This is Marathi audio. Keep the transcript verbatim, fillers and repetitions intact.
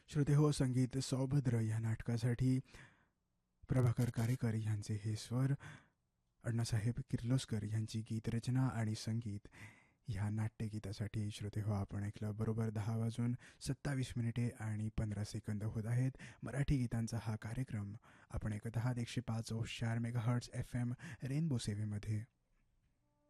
श्रोते हो, संगीत सौभद्र या नाटकासाठी प्रभाकर कारेकर यांचे हे स्वर, अण्णासाहेब किर्लोस्कर यांची गीतरचना आणि संगीत. ह्या नाट्यगीतासाठी श्रोते हो आपण ऐकलं बरोबर दहा वाजून सत्तावीस मिनिटे आणि पंधरा सेकंद होत आहेत. मराठी गीतांचा हा कार्यक्रम आपण ऐकत आहात एकशे पाच ओ चार mega hertz F M rainbow सेवेमध्ये.